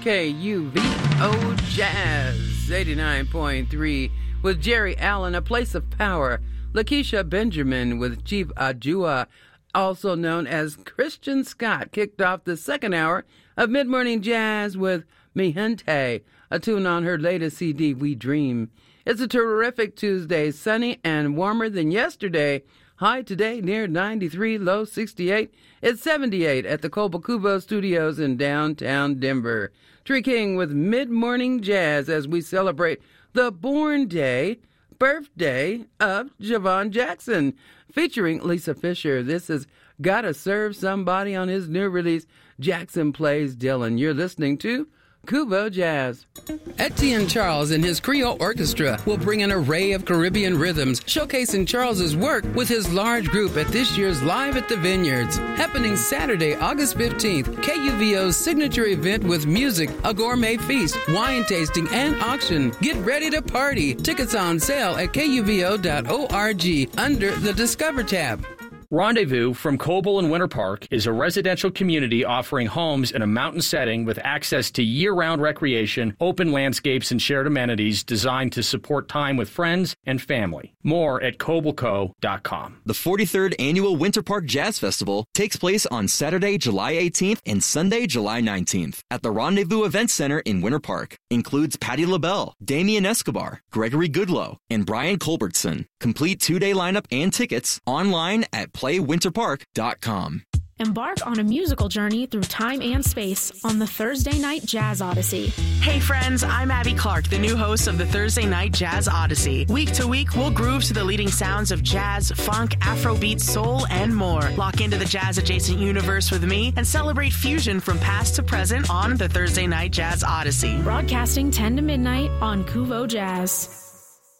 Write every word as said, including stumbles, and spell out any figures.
K U V O Jazz eighty-nine point three with Jerry Allen, A Place of Power. Lakeisha Benjamin with Chief Ajua, also known as Christian Scott, kicked off the second hour of Mid-Morning Jazz with Mi Gente, a tune on her latest C D, We Dream. It's a terrific Tuesday, sunny and warmer than yesterday. High today near ninety-three, low sixty-eight. It's seventy-eight at the Cobo Cubo Studios in downtown Denver. Tree King with Mid-Morning Jazz as we celebrate the born day, birthday of Javon Jackson, featuring Lisa Fisher. This is Gotta Serve Somebody on his new release, Jackson Plays Dylan. You're listening to Cubo Jazz. Etienne Charles and his Creole Orchestra will bring an array of Caribbean rhythms, showcasing Charles's work with his large group at this year's Live at the Vineyards, happening Saturday, August fifteenth. K U V O's signature event with music, a gourmet feast, wine tasting, and auction. Get ready to party. Tickets on sale at K U V O dot org under the Discover tab. Rendezvous from Coble and Winter Park is a residential community offering homes in a mountain setting with access to year-round recreation, open landscapes, and shared amenities designed to support time with friends and family. More at coble co dot com. The forty-third Annual Winter Park Jazz Festival takes place on Saturday, July eighteenth and Sunday, July nineteenth at the Rendezvous Event Center in Winter Park. Includes Patti LaBelle, Damian Escobar, Gregory Goodloe, and Brian Culbertson. Complete two-day lineup and tickets online at play winter park dot com. Embark on a musical journey through time and space on the Thursday Night Jazz Odyssey. Hey friends, I'm Abby Clark, the new host of the Thursday Night Jazz Odyssey. Week to week, we'll groove to the leading sounds of jazz, funk, Afrobeat, soul, and more. Lock into the jazz-adjacent universe with me and celebrate fusion from past to present on the Thursday Night Jazz Odyssey. Broadcasting ten to midnight on Cuvo Jazz.